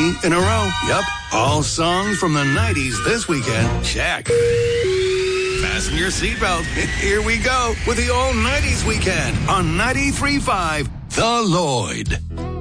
3 in a row. Yep, all songs from the 90s this weekend. Check. Fasten your seatbelt. Here we go with the all 90s weekend on 93.5 The Lloyd.